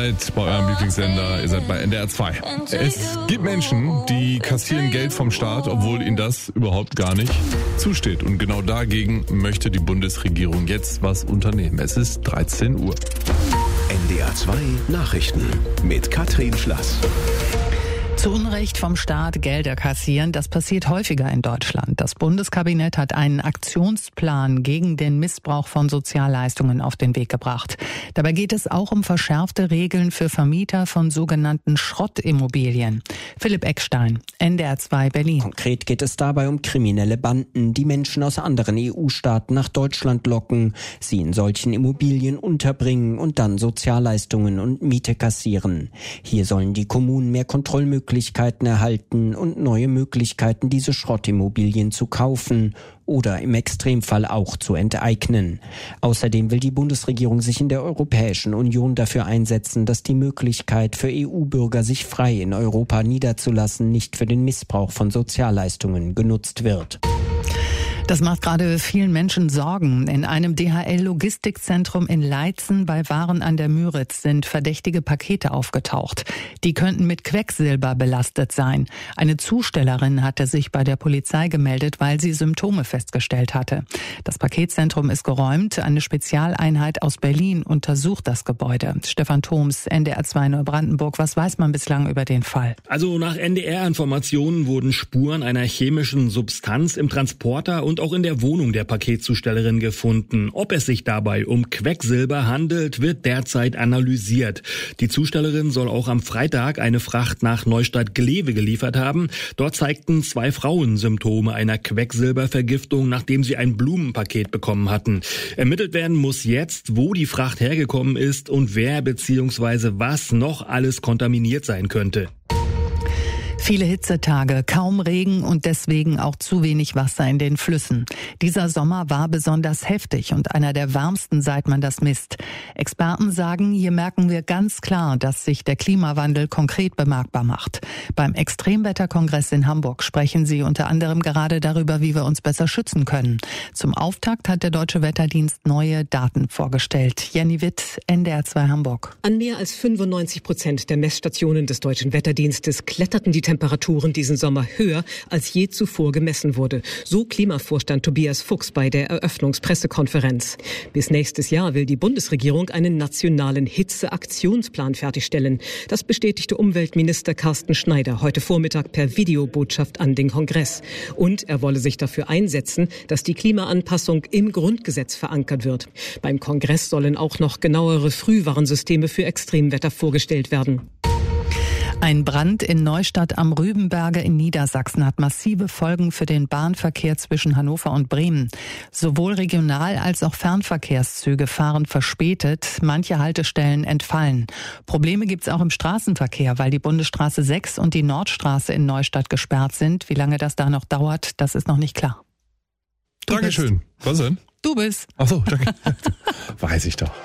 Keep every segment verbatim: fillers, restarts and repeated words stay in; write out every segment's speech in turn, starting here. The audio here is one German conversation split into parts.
seid bei eurem Lieblingssender, ihr seid bei N D R zwei. Es gibt Menschen, die kassieren Geld vom Staat, obwohl ihnen das überhaupt gar nicht zusteht. Und genau dagegen möchte die Bundesregierung jetzt was unternehmen. Es ist dreizehn Uhr. N D R zwei Nachrichten mit Katrin Schlass. Zu Unrecht vom Staat Gelder kassieren, das passiert häufiger in Deutschland. Das Bundeskabinett hat einen Aktionsplan gegen den Missbrauch von Sozialleistungen auf den Weg gebracht. Dabei geht es auch um verschärfte Regeln für Vermieter von sogenannten Schrottimmobilien. Philipp Eckstein, N D R zwei Berlin. Konkret geht es dabei um kriminelle Banden, die Menschen aus anderen E U-Staaten nach Deutschland locken, sie in solchen Immobilien unterbringen und dann Sozialleistungen und Miete kassieren. Hier sollen die Kommunen mehr Kontrollmöglichkeiten Möglichkeiten erhalten und neue Möglichkeiten, diese Schrottimmobilien zu kaufen oder im Extremfall auch zu enteignen. Außerdem will die Bundesregierung sich in der Europäischen Union dafür einsetzen, dass die Möglichkeit für E U-Bürger, sich frei in Europa niederzulassen, nicht für den Missbrauch von Sozialleistungen genutzt wird. Das macht gerade vielen Menschen Sorgen. In einem D H L-Logistikzentrum in Leitzen bei Waren an der Müritz sind verdächtige Pakete aufgetaucht. Die könnten mit Quecksilber belastet sein. Eine Zustellerin hatte sich bei der Polizei gemeldet, weil sie Symptome festgestellt hatte. Das Paketzentrum ist geräumt. Eine Spezialeinheit aus Berlin untersucht das Gebäude. Stefan Thoms, N D R zwei Neubrandenburg. Was weiß man bislang über den Fall? Also nach N D R-Informationen wurden Spuren einer chemischen Substanz im Transporter und auch in der Wohnung der Paketzustellerin gefunden. Ob es sich dabei um Quecksilber handelt, wird derzeit analysiert. Die Zustellerin soll auch am Freitag eine Fracht nach Neustadt-Glewe geliefert haben. Dort zeigten zwei Frauen Symptome einer Quecksilbervergiftung, nachdem sie ein Blumenpaket bekommen hatten. Ermittelt werden muss jetzt, wo die Fracht hergekommen ist und wer bzw. was noch alles kontaminiert sein könnte. Viele Hitzetage, kaum Regen und deswegen auch zu wenig Wasser in den Flüssen. Dieser Sommer war besonders heftig und einer der wärmsten, seit man das misst. Experten sagen, hier merken wir ganz klar, dass sich der Klimawandel konkret bemerkbar macht. Beim Extremwetterkongress in Hamburg sprechen sie unter anderem gerade darüber, wie wir uns besser schützen können. Zum Auftakt hat der Deutsche Wetterdienst neue Daten vorgestellt. Jenny Witt, N D R zwei Hamburg. An mehr als fünfundneunzig Prozent der Messstationen des Deutschen Wetterdienstes kletterten die Temperaturen diesen Sommer höher, als je zuvor gemessen wurde. So Klimavorstand Tobias Fuchs bei der Eröffnungspressekonferenz. Bis nächstes Jahr will die Bundesregierung einen nationalen Hitzeaktionsplan fertigstellen. Das bestätigte Umweltminister Carsten Schneider heute Vormittag per Videobotschaft an den Kongress. Und er wolle sich dafür einsetzen, dass die Klimaanpassung im Grundgesetz verankert wird. Beim Kongress sollen auch noch genauere Frühwarnsysteme für Extremwetter vorgestellt werden. Ein Brand in Neustadt am Rübenberge in Niedersachsen hat massive Folgen für den Bahnverkehr zwischen Hannover und Bremen. Sowohl Regional- als auch Fernverkehrszüge fahren verspätet, manche Haltestellen entfallen. Probleme gibt's auch im Straßenverkehr, weil die Bundesstraße sechs und die Nordstraße in Neustadt gesperrt sind. Wie lange das da noch dauert, das ist noch nicht klar. Dankeschön. Was denn? Du bist. Ach so, danke. Weiß ich doch.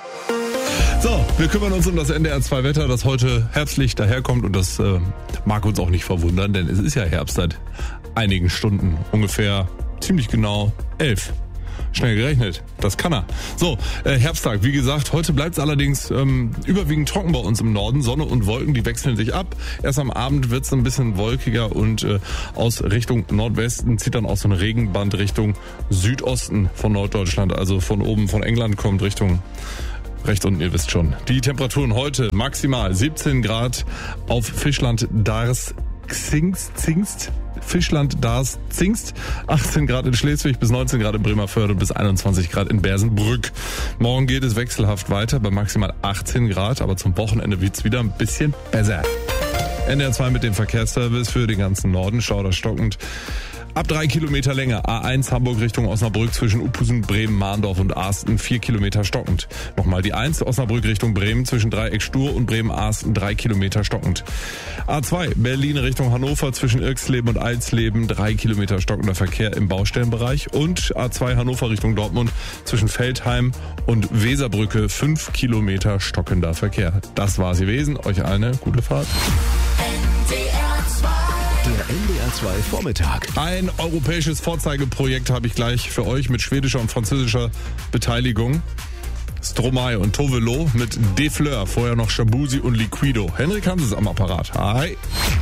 So, wir kümmern uns um das N D R zwei Wetter, das heute herbstlich daherkommt und das äh, mag uns auch nicht verwundern, denn es ist ja Herbst seit einigen Stunden, ungefähr ziemlich genau elf. Schnell gerechnet, das kann er. So, äh, Herbsttag, wie gesagt, heute bleibt es allerdings ähm, überwiegend trocken bei uns im Norden. Sonne und Wolken, die wechseln sich ab. Erst am Abend wird es ein bisschen wolkiger und äh, aus Richtung Nordwesten zieht dann auch so ein Regenband Richtung Südosten von Norddeutschland, also von oben von England kommt Richtung rechts unten, ihr wisst schon. Die Temperaturen heute maximal siebzehn Grad auf Fischland Dars Zingst, Zingst, Fischland Dars Zingst, achtzehn Grad in Schleswig bis neunzehn Grad in Bremerförde bis einundzwanzig Grad in Bersenbrück. Morgen geht es wechselhaft weiter bei maximal achtzehn Grad, aber zum Wochenende wird's wieder ein bisschen besser. N D R zwei mit dem Verkehrsservice für den ganzen Norden, schauderstockend. Ab drei Kilometer Länge, A eins Hamburg Richtung Osnabrück zwischen Uphusen, Bremen, Mahndorf und Arsten, vier Kilometer stockend. Nochmal die eins Osnabrück Richtung Bremen zwischen Dreieck Stur und Bremen-Arsten, drei Kilometer stockend. A zwei Berlin Richtung Hannover zwischen Irxleben und Alsleben, drei Kilometer stockender Verkehr im Baustellenbereich. Und A zwei Hannover Richtung Dortmund zwischen Feldheim und Weserbrücke, fünf Kilometer stockender Verkehr. Das war's gewesen. Euch allen eine gute Fahrt. Der N D R zwei Vormittag. Ein europäisches Vorzeigeprojekt habe ich gleich für euch mit schwedischer und französischer Beteiligung. Stromae und Tove Lo mit De Fleur, vorher noch Shabuzi und Liquido. Henrik Hanses am Apparat. Hi.